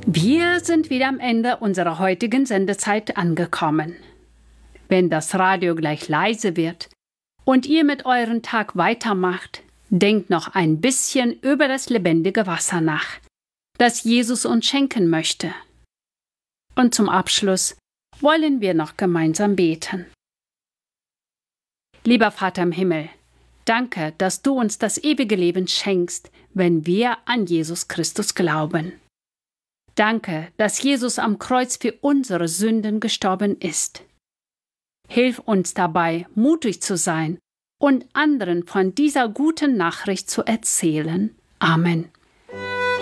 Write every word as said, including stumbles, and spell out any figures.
Wir sind wieder am Ende unserer heutigen Sendezeit angekommen. Wenn das Radio gleich leise wird und ihr mit eurem Tag weitermacht, denkt noch ein bisschen über das lebendige Wasser nach, das Jesus uns schenken möchte. Und zum Abschluss wollen wir noch gemeinsam beten. Lieber Vater im Himmel, danke, dass du uns das ewige Leben schenkst, wenn wir an Jesus Christus glauben. Danke, dass Jesus am Kreuz für unsere Sünden gestorben ist. Hilf uns dabei, mutig zu sein und anderen von dieser guten Nachricht zu erzählen. Amen.